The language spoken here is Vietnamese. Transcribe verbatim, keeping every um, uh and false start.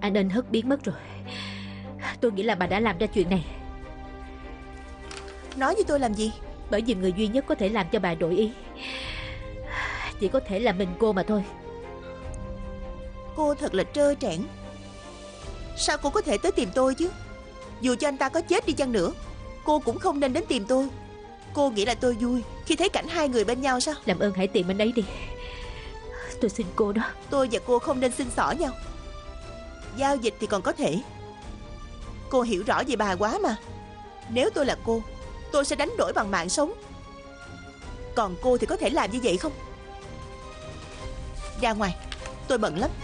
Anh Ân Hất biến mất rồi. Tôi nghĩ là bà đã làm ra chuyện này. Nói với tôi làm gì? Bởi vì người duy nhất có thể làm cho bà đổi ý chỉ có thể là mình cô mà thôi. Cô thật là trơ trẽn. Sao cô có thể tới tìm tôi chứ? Dù cho anh ta có chết đi chăng nữa, cô cũng không nên đến tìm tôi. Cô nghĩ là tôi vui khi thấy cảnh hai người bên nhau sao? Làm ơn hãy tìm anh ấy đi. Tôi xin cô đó. Tôi và cô không nên xin xỏ nhau. Giao dịch thì còn có thể. Cô hiểu rõ về bà quá mà. Nếu tôi là cô, tôi sẽ đánh đổi bằng mạng sống. Còn cô thì có thể làm như vậy không? Ra ngoài, tôi bận lắm.